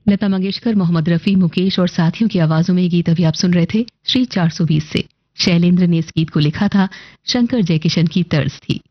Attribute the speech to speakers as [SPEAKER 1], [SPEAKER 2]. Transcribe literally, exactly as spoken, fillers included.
[SPEAKER 1] लता मंगेशकर, मोहम्मद रफी, मुकेश और साथियों की आवाजों में ये गीत अभी आप सुन रहे थे श्री चार सौ बीस से। शैलेंद्र ने इस गीत को लिखा था, शंकर जयकिशन की तर्ज थी।